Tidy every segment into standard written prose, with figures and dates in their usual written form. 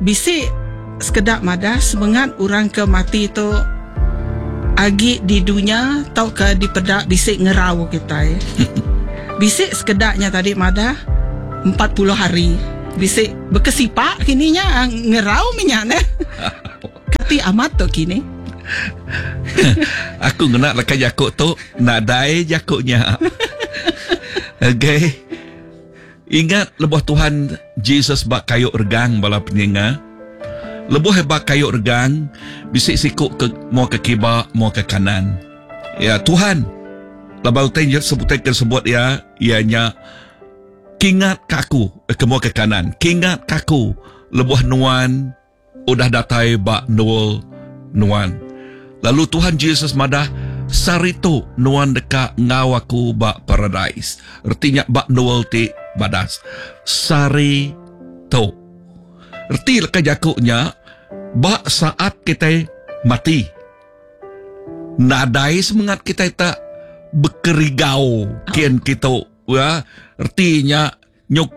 Bisik sekedap madah semangat orang ke mati tu agi di dunia tau ke di pedak bisik ngerau kita. Bisik sekedaknya tadi madah 40 hari. Bisik berkesipak kininya ngerau minyak kati amat tu kini. Aku nak lekat jakuk tu nak dai jakuknya. Okay. Ingat lebuh Tuhan Jesus bak kayuk regang bala peninga. Lebuh bak kayuk regang bisik sikuk ke mau ke kibak mau ke kanan. Ya Tuhan labau tanya sebut ya ianya kingat kaku ke mau ke kanan. Kingat kaku lebuh nuan udah datai bak nol nuan. Lalu Tuhan Yesus madah sarito nuan dekat ngawaku bak paradise. Artinya bak nol ti badas. Sarito. Erti leka jakuknya bak saat kita mati. Nadai semangat kita tak bekerigau kian kita. Ya, artinya nyok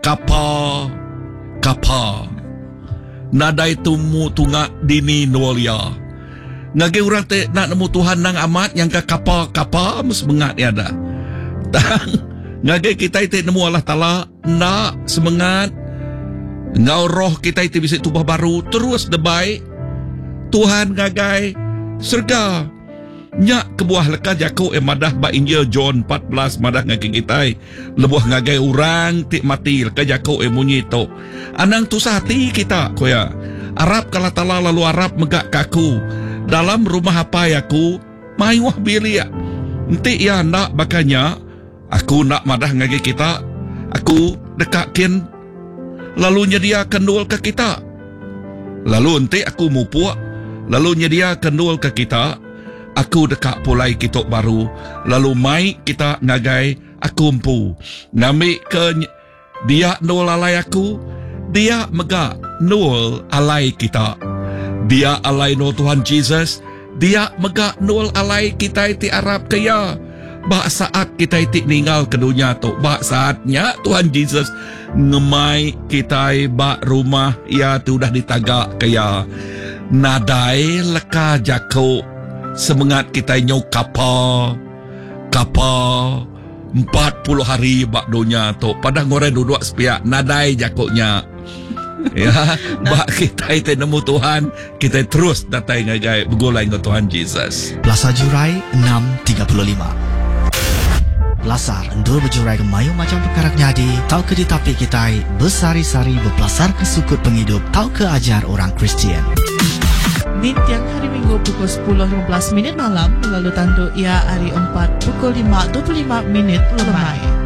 kapa. Nadai tumu tunga dini nualia. Ngage orang te nak nemu Tuhan nang amat yang ke kapa semangat ya dah. Tang ngage kita te nemu Allah Taala nak semangat. Ngau roh kita te bisa tubah baru terus debai. Tuhan ngagai surga. Nyak kebuah leka jakuk madah ba Injil John 14 madah ngage kita. Lebuh ngagai orang ti mati leka jakuk munyi to. Anang tu hati kita koya. Arab kala Taala lalu Arab megak kaku. Dalam rumah apa aku mai wah bilia. Enti ya nak bakanya aku nak madah ngagi kita. Aku dekakin lalu nyedia kendul ke kita. Lalu enti aku mupuak lalu nyedia kendul ke kita. Aku dekak pulai kitok baru. Lalu mai kita ngagai aku empu. Ngambil ke dia nol alai aku. Dia megak nol alai kita. Dia alai nol Tuhan Jesus. Dia megak nol alai kita iti Arab kaya. Bak saat kita iti ninggal ke dunia tu. Bak saatnya Tuhan Jesus ngemai kita bak rumah ya tu dah ditagak kaya. Nadai leka jakuk semangat kita nyok kapa 40 hari bak dunia tu. Padang ngorek duduk sepiak nadai jakuknya. Ya, bak kita itu nemu Tuhan, kita terus datai ngagai begulai dengan Tuhan Jesus. Plaza Jurai 6.35. Lasar endur berjurai ke mayu macam perkara nyadi, tau ke di tapi kita bersari-sari berpelasar ke sukut penghidup, tau ke ajar orang Kristian. Di tiang hari Minggu pukul 10.15 malam, lalu tanduk ia hari 4 pukul 5.25 lemai.